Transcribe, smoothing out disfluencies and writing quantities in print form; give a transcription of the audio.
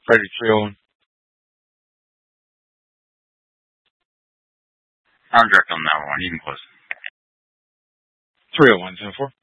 Ready, 301. I'm direct on that one. You can close. 301, 10-4.